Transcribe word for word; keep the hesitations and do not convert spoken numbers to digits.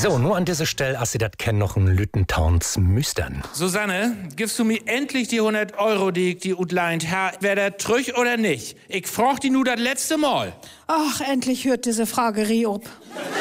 So, nur an dieser Stelle, als Sie das kennen, noch ein Lüttentowns Müstern. Susanne, gibst du mir endlich die hundert Euro, die ich die utleint ha, wer der trüch oder nicht? Ich frag die nur das letzte Mal. Ach, endlich hört diese Fragerie ob.